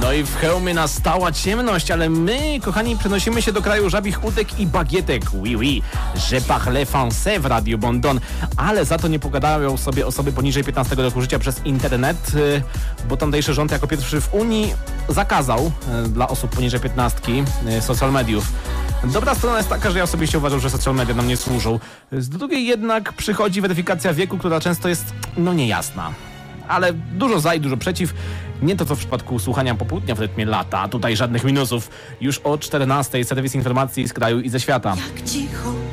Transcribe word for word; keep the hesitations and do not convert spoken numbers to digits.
No i w hełmie nastała ciemność, ale my, kochani, przenosimy się do kraju żabich utek i bagietek. Oui, oui, je parle français w Radiu Bondon. Ale za to nie pogadają sobie osoby poniżej piętnastego roku życia przez internet, bo tamtejszy rząd jako pierwszy w Unii zakazał dla osób poniżej piętnastki social mediów. Dobra strona jest taka, że ja osobiście uważam, że social media nam nie służą. Z drugiej jednak przychodzi weryfikacja wieku, która często jest, no, niejasna. Ale dużo za i dużo przeciw. Nie to co w przypadku słuchania popołudnia w rytmie lata. Tutaj żadnych minusów. Już o czternastej serwis informacji z kraju i ze świata. Jak cicho